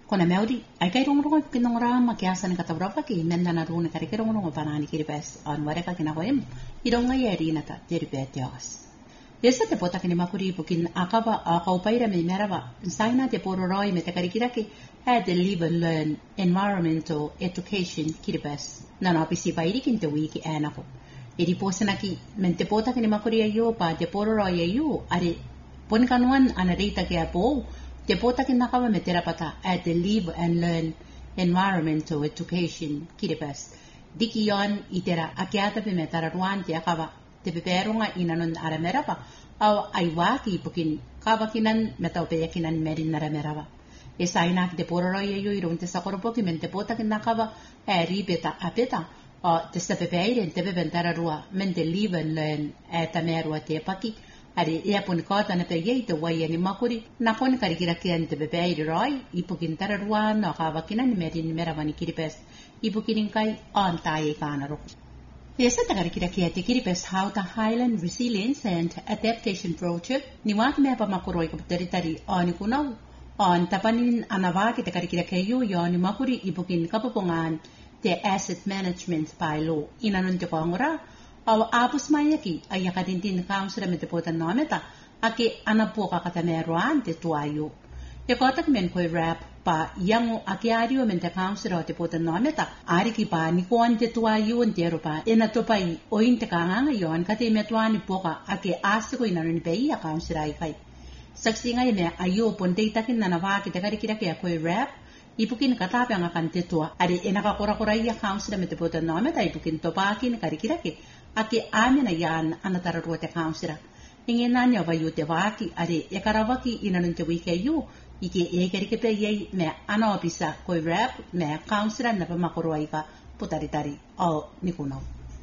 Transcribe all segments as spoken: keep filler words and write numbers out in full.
Kona meuri, ai kai rongorongo i pinongorama ki asa ni katawrapa ki menda na runa kari ki rongorongo panani ki ripes on wareka ki nakoim i ronga i erina ta te ripet yas. Esa te pota ki ni makuri pukin akaba a kaupaira me merava saina te pororoi me te karikiraki e te live and learn environmental education ki ripes na na pisi pairi kin te wiki e nako. E di posena ki men te pota ki ni makuri ayo pa te pororoi ayo are pon kanuan ana reita ki a po te pota ki nakawa me te rapata at the live and learn environmental education kiribas. Diki yon itera akiata pe me tararuan te akawa te peperunga inanon aramerapa au aiwaki pukin kawa kinan metau pe yakinan merin naramerapa. E saina ki te pororoi ayo irun te sakoropoki men te pota ki nakawa e ripeta apeta o te sapepeire te pepen tararua men te live and learn e tamerua te paki ari ia pun kota na pe yei te wai ani makuri na pun karikira kian te bebe ai roi ipukin tararua na ka wakina ni meri ni meravani kiripes ipukin kai on tai kana ro Esa ta karikira kia te kiripes Hauta Highland Resilience and Adaptation Project ni waki me pa makuroi ka teritari oni kunau on tapanin anawaki te karikira kia yu yo ni makuri ipukin kapopongan te asset management by law inanon te kongora Au apus mayaki ay yakadintin council me te pota nometa ake anapoka katameruan te tuayo. Te kotak men koi rap pa yango ake ario men te council te pota nometa ari ki pa ni kuan te tuayo entero pa ena topai o inte kanganga yon kate metuani poka ake asiko inanoni pei a council ai kai. Saksi ngai me ayo ponte itakin nanawaki te karikira ke koi rap ipukin katape ang akan te tua ari ena ka kora-kora ia council me te pota nometa ipukin topakin karikira ke ake amena yan anatararua te kaunsira. Inge nanya wa yu te waki are e karawaki inanun te wike yu ike e kerikepe yei me ana opisa koi rap me kaunsira na pamakoroa ika putaritari o nikunau.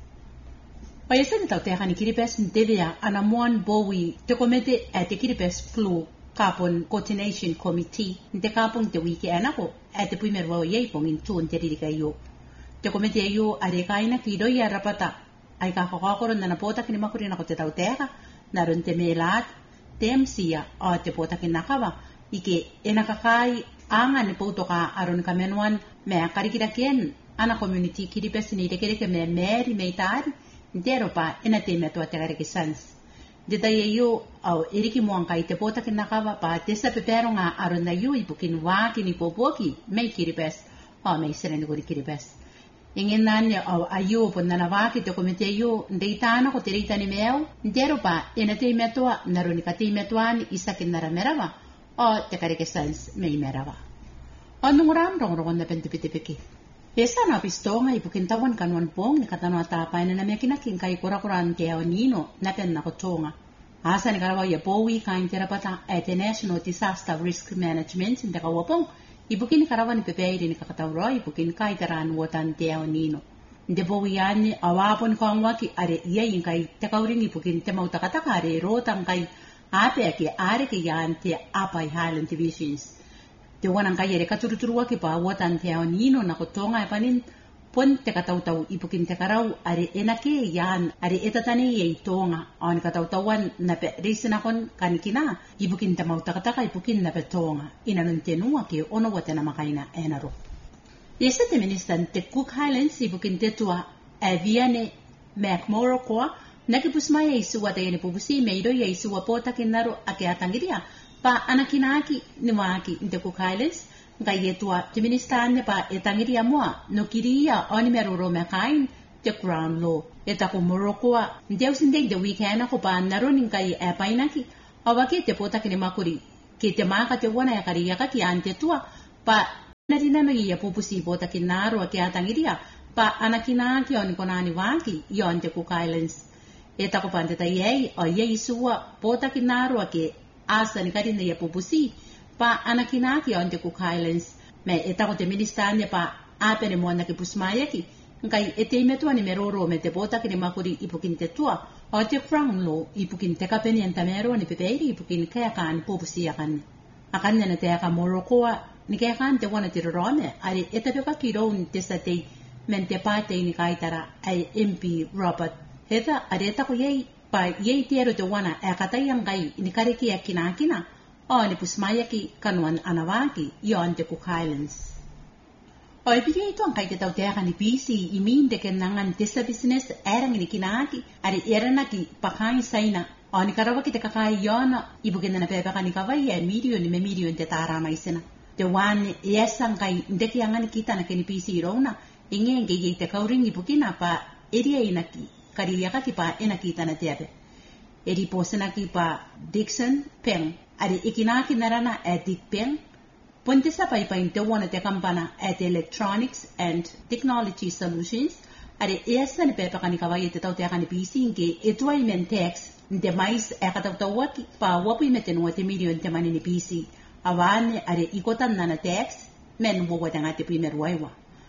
Pa esa ni tau te hani kiripes ntevea ana moan bowi te komete e te kiripes flu Carbon Coordination Committee te kapong te wike anako e te puimerwa yei pongin tuon te ririka yu. Te komete yu are kaina ki roi a rapata ai ka kakakoro na napota ki ni makuri na ko te tau teka, naron te melat, te emsia o te pota ki nakawa, ike e nakakai anga ni pouto ka aron ka menuan me a karikira kien, ana community ki ripesi ni rekereke me meri me itari, ntero pa ena te metua te kareke sans. Dita ye yu au eriki muangka i te pota ki nakawa pa te sa pepero nga aron na yu ipukin waki ni popoki me ki ripes, o me isere ni kuri ki ripes. Ingin nanya au ayu pun nana waki te komite ayu ndeitana ko te reita ni meu ntero pa ena te metua naroni ka te metuani isakin nara merava o te kareke sans me merava o nunguram rongorongon na pentipitipiki esa na pistonga ipukin tawan kanuan pong ni katano atapa ina na mekina kin kai kura-kuran te au nino na pen na kotonga asa ni karawa ya powi kain terapata at the National Disaster Risk Management in te kawapong ibukin karawan pepeiri ni kakatauro ibukin kai taran wotan te au nino. Nde bowiani awapon ko ang waki are iyayin kai te kauring ibukin te mautakataka are rotan kai ape ake are ke yan te apai Highland Divisions. Te wanang kai ere katuruturu waki pa wotan te au nino na kotonga e panin pon te katautau ibukin te karau are enake yan are etatani e tonga on katautawan na pe risinakon kanikina ibukin te mautakataka ibukin na pe tonga inanon tenua ke ono wate na makaina enaro. Yesa te ministan te Cook Highlands ibukin te tua e viane McMorrow koa nakipusmaya isuwa te ene pupusi meido ya isuwa pota kinaro ake atangiria pa anakinaki ni waki te Cook Highlands ngai etua te ministane pa e tangiria moa no kiria oni meruro me kain te Crown Law e tako morokoa ndeu sindei de weekend ko pa naroni ngai e painaki awake te pota kini makuri ke te maka te wana ya karia ka ki ante tua pa narina no ia pupusi pota kinaro ake atangiria pa anakina ki oni konani waki yon te Cook Islands e tako pa ante tai o ye isua pota kinaro ake asa ni karina ia pupusi pa anakinaki on te Cook Highlands me etako te ministane pa apene moana ke pusmaya ki ngai ete metua ni meroro me te bota ki ni makuri ipukin te tua o te Crown Law ipukin te kapeni antamero ni pepeiri ipukin kaya kan pupusi akan akan na te aka morokoa ni kaya kan te wana te rome ari etapeka ki roun te sate men te pate ni kaitara ai M P Robert Heather ari etako yei pa yei tiero te wana e katai angai ni kareki e kina kina o ni pusmayaki kanuan anawaki yon te Cook Islands. O ibigay ito ang kay kitaw teka ni B C imin de kenangan tesa business erang ni kinaki ari erana ki pakain saina o ni karawa kita kakai yon ibugin na pepe ka ni kawai e million ni me million te tara maisena te wan yesang kay ndeki angan kita na kini B C rona inge ngege te kauring ibugina pa area inaki kariya ka ki pa ena kita na tepe eri posena ki pa Dixon Peng ari ikinaki narana e Dick Peng Punta sa paipain te wana te kampana at Electronics and Technology Solutions ari esa ni pepe kani kawai te tau te kani B C inge ito ay mentex nte mais e kataw tawaki pa wapu imeten wate million te mani ni B C awan ari ikotan na na tax men wowa te ngati primer waiwa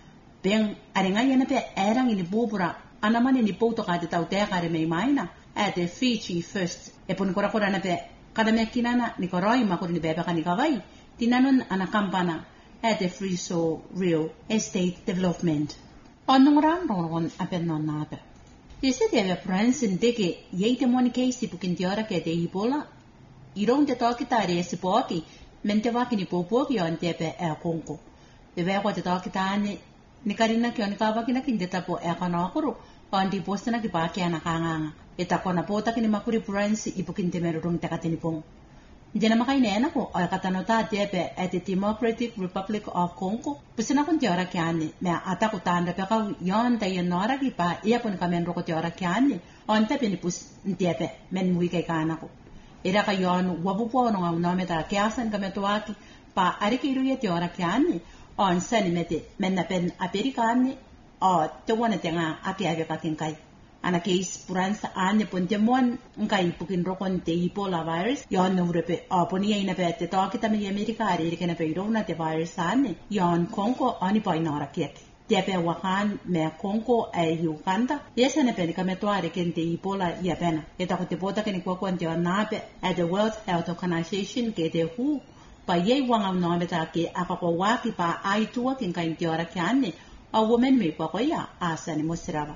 Peng ari ngaya na pe erang ini bubura anamani ni pouto ka te tau te kare mei maina at Fiji First e pun kora kora na pe kada me kinana ni koroi makuri ni pepe kani kawai tinanon ana kampana at the Free So Real Estate Development. Onong ran ron apen non nada. Yese te ave pransin deke yeite moni case pukin tiora ke de ibola. Irong te toki tare ese poki mente waki ni popoki on tepe e konko. Te veko te toki tane ni karina ki on kawaki na kinde tapo e kana akuru on di postana ki paki ana kanganga. E takona pota ki ni makuri pransi ipukin te merurung te katini pong. Jena makai nena ko ay katanota tepe at the Democratic Republic of Congo. Pusina kun tiora kiani me ata ko tanda pe ka yon ta yon nora ki pa ia pun kamen ro ko tiora kiani on tepe ni pus tepe men mui kai kana ko. Era ka yon wabu po no ngam no meta kiasan kametuaki pa ari ki ru ye tiora kiani on sani mete men na pen amerikani o te wona tenga aki ave ka kinkai. Ana case puransa ane pontemon ngai pukin rokon te Ebola virus yon no repe aponi ina pe te toki tami Amerika ari kena pe irona te virus ane yon Congo ani pa inora kek te pe wahan me Congo e Uganda yesa ne pe kameto ari ken te Ebola ya pena eta ko te bota ken ko kon te nape at the World Health Organization ke te hu pa ye wanga no meta ke akako waki pa ai tua ken kai te ora kane a woman me ko ya asani musrava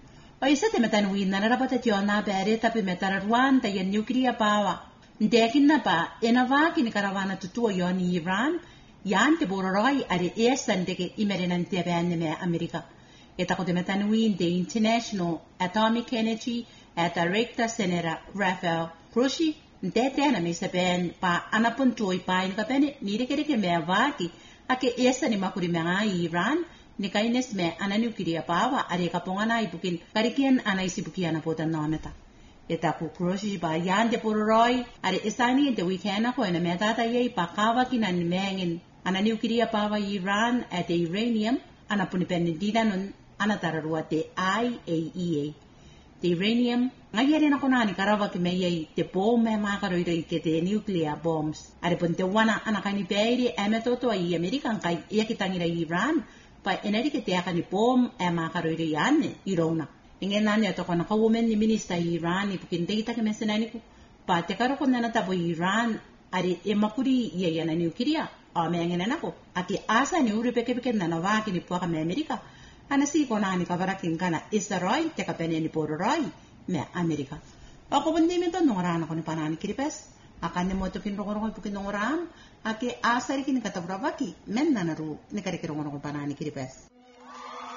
o isa te metan win na narapata tio na bere tapi metararwan ta yan nuclear power ndekin na pa enava kini karawana tutua yon Iran yan te bororoi are esan deke imerenan te benne me Amerika eta ko te metan win the International Atomic Energy at Director Senera Rafael Grossi ndete na me se ben pa anapun tuoi pa in kapene ni de ke me avaki ake esan ni makuri me Iran ni kaines me ana nuclear power are kapongana ipukin karikian ana isipukiana potan nometa eta ku Grossi ba yan de poroi are esani de weekend ko na meta ta ye pakawa kinan mengin ana nuclear power Iran at the uranium ana punipendida nun ana tararua te I A E A the uranium ngayere na kuna ni karawa ki meye te bom me makaroiro ke te nuclear bombs are ponte wana ana kani peiri emetoto ai American kai ia kitangira Iran pa eneri ke te akani bom e makaroiro yane irona ingena ne to kana ka women ni minister Iran i pukin data ke mesenani ku pa te karo ko nana tabo Iran ari e makuri ia yana nuclear a me ngena nako aki asa ni uri peke peke nana wa ki ni puaka me America ana si ko nani ka barakin kana Israel te ka pene ni poroi me America ako bandi me to nongara ko ni panani kiripes akan ni mo to kin rokoro pukin nongoram aki asa ri kin katabravaki men nanaru ni kare kiro ko panani kiripes